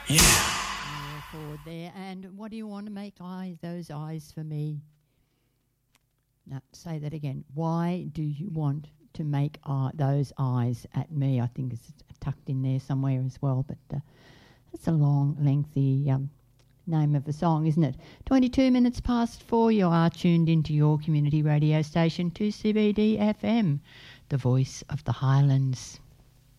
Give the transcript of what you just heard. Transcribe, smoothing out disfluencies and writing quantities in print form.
Forward there. And what do you want to make those eyes for me? No, say that again. Why do you want to make those eyes at me? I think it's tucked in there somewhere as well, but that's a long, lengthy name of a song, isn't it? 22 minutes past 4, you are tuned into your community radio station, 2CBD FM, the voice of the Highlands.